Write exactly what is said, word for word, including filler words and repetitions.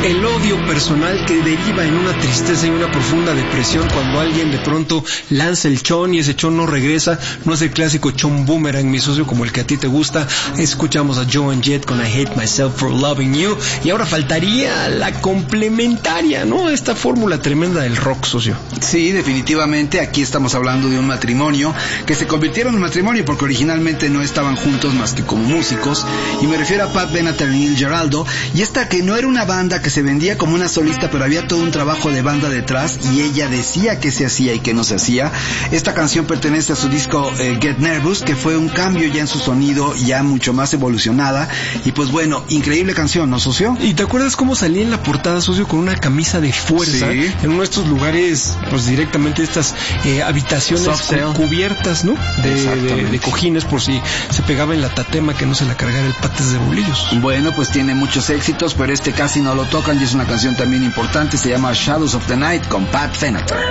El odio personal que deriva en una tristeza y una profunda depresión cuando alguien de pronto lanza el chon y ese chon no regresa. No es el clásico chon boomerang, mi socio, como el que a ti te gusta. Escuchamos a Joan Jett con I Hate Myself for Loving You. Y ahora faltaría la complementaria, ¿no? Esta fórmula tremenda del rock, socio. Sí, definitivamente. Aquí estamos hablando de un matrimonio que se convirtieron en matrimonio porque originalmente no estaban juntos más que como músicos. Y me refiero a Pat Benatar y Neil Giraldo. Y esta que no era una banda que se vendía como una solista, pero había todo un trabajo de banda detrás y ella decía qué se hacía y qué no se hacía. Esta canción pertenece a su disco eh, Get Nervous, que fue un cambio ya en su sonido, ya mucho más evolucionada. Y pues bueno, increíble canción, ¿no, socio? ¿Y te acuerdas cómo salía en la portada, socio, con una camisa de fuerza? Sí. En uno de estos lugares, pues directamente estas eh, habitaciones cu- cubiertas, ¿no? De, de, de cojines por si se pegaba en la tatema que no se la cargara el pates de bolillos. Bueno, pues tiene muchos éxitos, pero este casi no lo tocan y es una canción también importante. Se llama Shadows of the Night con Pat Benatar.